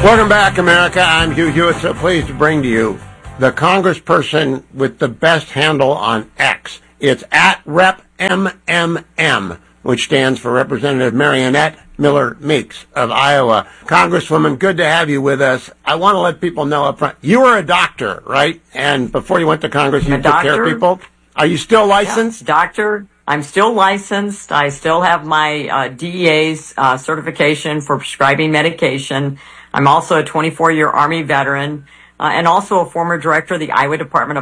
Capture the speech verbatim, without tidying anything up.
Welcome back, America. I'm Hugh Hewitt, so pleased to bring to you the congressperson with the best handle on X. It's at Rep M M M, which stands for Representative Marionette Miller Meeks of Iowa. Congresswoman, good to have you with us. I want to let people know up front, you were a doctor, right? And before you went to Congress, you a took doctor. care of people. Are you still licensed? Yeah, doctor. I'm still licensed. I still have my uh, D E A's uh, certification for prescribing medication. I'm also a twenty-four year Army veteran uh, and also a former director of the Iowa Department of